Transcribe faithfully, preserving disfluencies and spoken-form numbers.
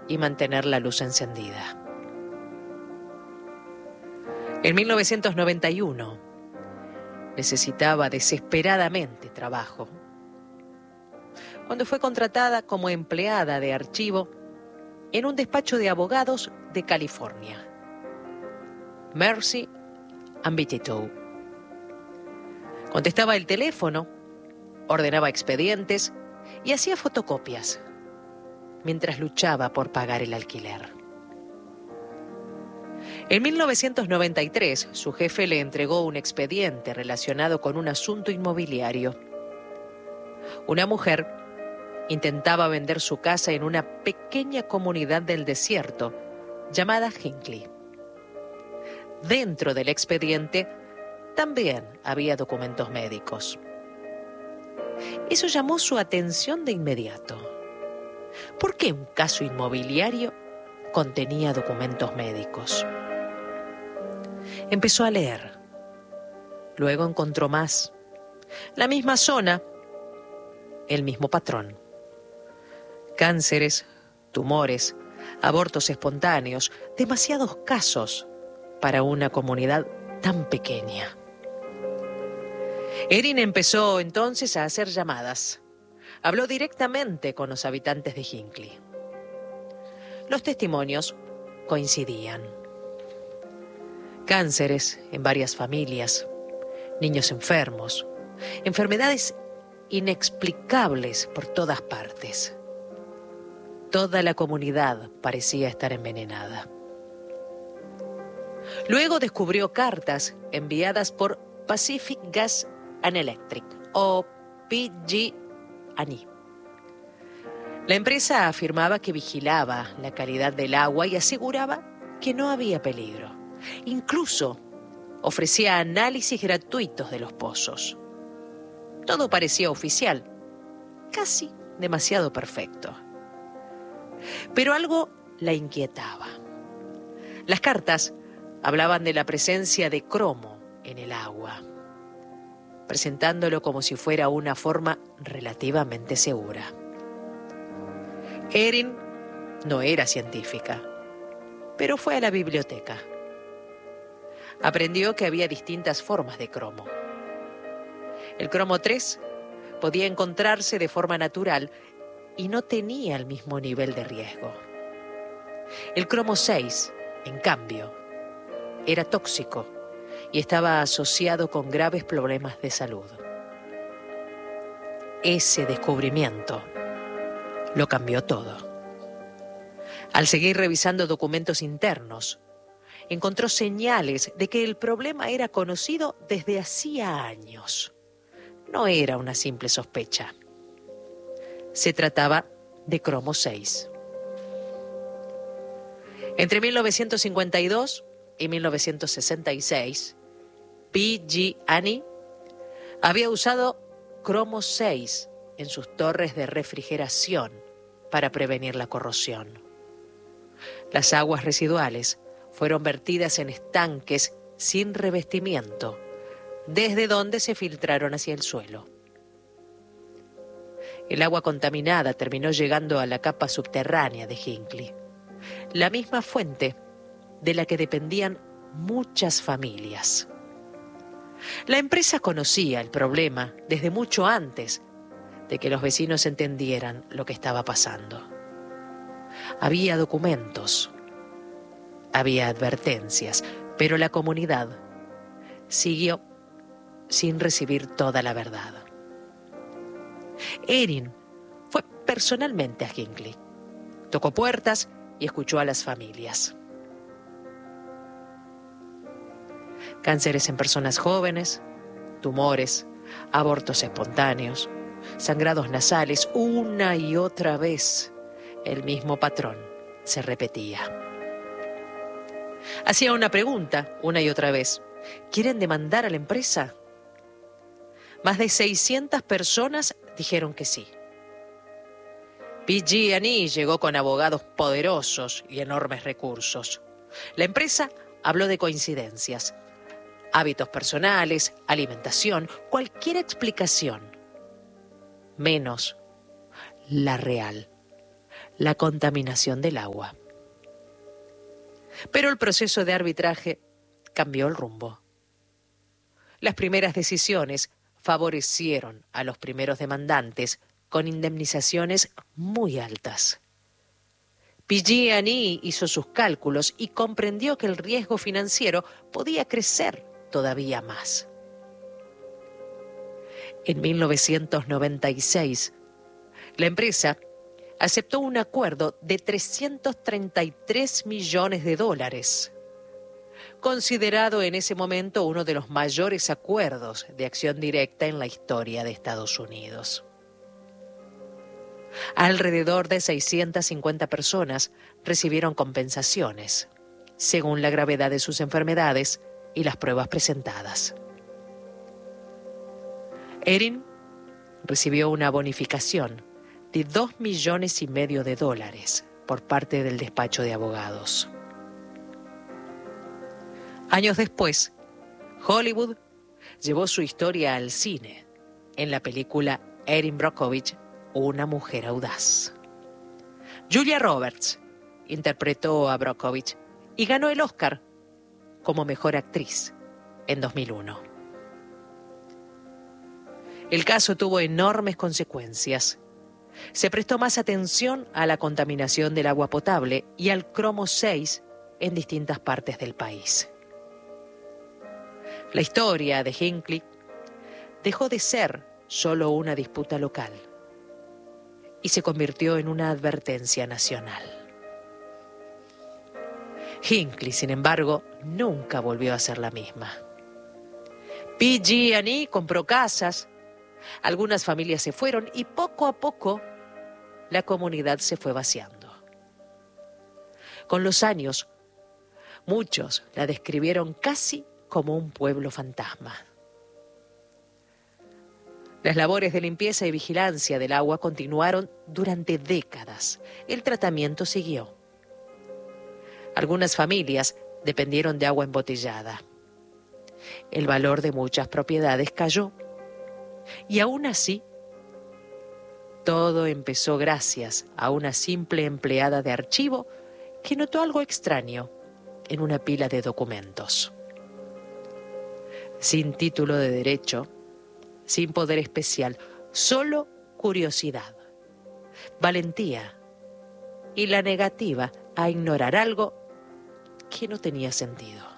y mantener la luz encendida. En mil novecientos noventa y uno necesitaba desesperadamente trabajo, cuando fue contratada como empleada de archivo en un despacho de abogados de California, Mercy and Bittetou. Contestaba el teléfono, ordenaba expedientes y hacía fotocopias mientras luchaba por pagar el alquiler. En mil novecientos noventa y tres, su jefe le entregó un expediente relacionado con un asunto inmobiliario. Una mujer intentaba vender su casa en una pequeña comunidad del desierto llamada Hinckley. Dentro del expediente también había documentos médicos. Eso llamó su atención de inmediato. ¿Por qué un caso inmobiliario contenía documentos médicos? Empezó a leer. Luego encontró más. La misma zona, el mismo patrón. Cánceres, tumores, abortos espontáneos, demasiados casos para una comunidad tan pequeña. Erin empezó entonces a hacer llamadas. Habló directamente con los habitantes de Hinckley. Los testimonios coincidían. Cánceres en varias familias, niños enfermos, enfermedades inexplicables por todas partes. Toda la comunidad parecía estar envenenada. Luego descubrió cartas enviadas por Pacific Gas and Electric, o P G and E. La empresa afirmaba que vigilaba la calidad del agua y aseguraba que no había peligro. Incluso ofrecía análisis gratuitos de los pozos. Todo parecía oficial, casi demasiado perfecto. Pero algo la inquietaba. Las cartas hablaban de la presencia de cromo en el agua, presentándolo como si fuera una forma relativamente segura. Erin no era científica, pero fue a la biblioteca. Aprendió que había distintas formas de cromo. El cromo tres podía encontrarse de forma natural y no tenía el mismo nivel de riesgo. El cromo seis, en cambio, era tóxico y estaba asociado con graves problemas de salud. Ese descubrimiento lo cambió todo. Al seguir revisando documentos internos, encontró señales de que el problema era conocido desde hacía años. No era una simple sospecha. Se trataba de cromo seis. Entre mil novecientos cincuenta y dos y mil novecientos sesenta y seis, P G and E había usado cromo seis en sus torres de refrigeración para prevenir la corrosión. Las aguas residuales fueron vertidas en estanques sin revestimiento, desde donde se filtraron hacia el suelo. El agua contaminada terminó llegando a la capa subterránea de Hinckley, la misma fuente de la que dependían muchas familias. La empresa conocía el problema desde mucho antes de que los vecinos entendieran lo que estaba pasando. Había documentos, había advertencias, pero la comunidad siguió sin recibir toda la verdad. Erin fue personalmente a Hinckley, tocó puertas y escuchó a las familias. Cánceres en personas jóvenes, tumores, abortos espontáneos, sangrados nasales, una y otra vez el mismo patrón se repetía. Hacía una pregunta una y otra vez: ¿quieren demandar a la empresa? Más de seiscientas personas dijeron que sí. P G and E llegó con abogados poderosos y enormes recursos. La empresa habló de coincidencias, hábitos personales, alimentación, cualquier explicación, menos la real, la contaminación del agua. Pero el proceso de arbitraje cambió el rumbo. Las primeras decisiones favorecieron a los primeros demandantes con indemnizaciones muy altas. P G and E hizo sus cálculos y comprendió que el riesgo financiero podía crecer todavía más. En mil novecientos noventa y seis, la empresa aceptó un acuerdo de trescientos treinta y tres millones de dólares, considerado en ese momento uno de los mayores acuerdos de acción directa en la historia de Estados Unidos. Alrededor de seiscientas cincuenta personas recibieron compensaciones, según la gravedad de sus enfermedades y las pruebas presentadas. Erin recibió una bonificación de dos millones y medio de dólares por parte del despacho de abogados. Años después, Hollywood llevó su historia al cine en la película Erin Brockovich, una mujer audaz. Julia Roberts interpretó a Brockovich y ganó el Oscar como mejor actriz en dos mil uno. El caso tuvo enormes consecuencias. Se prestó más atención a la contaminación del agua potable y al cromo seis en distintas partes del país. La historia de Hinckley dejó de ser solo una disputa local y se convirtió en una advertencia nacional. Hinckley, sin embargo, nunca volvió a ser la misma. P G and E compró casas, algunas familias se fueron y poco a poco la comunidad se fue vaciando. Con los años, muchos la describieron casi como un pueblo fantasma. Las labores de limpieza y vigilancia del agua continuaron durante décadas. El tratamiento siguió. Algunas familias dependieron de agua embotellada. El valor de muchas propiedades cayó. Y aún así, todo empezó gracias a una simple empleada de archivo que notó algo extraño en una pila de documentos. Sin título de derecho, sin poder especial, solo curiosidad, valentía y la negativa a ignorar algo que no tenía sentido.